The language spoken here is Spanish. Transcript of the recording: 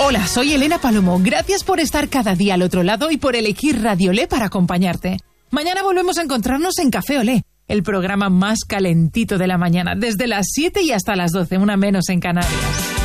Hola, soy Elena Palomo. Gracias por estar cada día al otro lado y por elegir Radio Olé para acompañarte. Mañana volvemos a encontrarnos en Café Olé, el programa más calentito de la mañana, desde las 7 y hasta las 12, una menos en Canarias.